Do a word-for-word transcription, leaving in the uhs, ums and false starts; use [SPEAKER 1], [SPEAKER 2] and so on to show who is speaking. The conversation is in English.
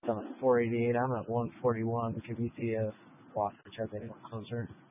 [SPEAKER 1] I'm at four eighty-eight. I'm at one forty-one. Could you see if Wasatch has any more closer?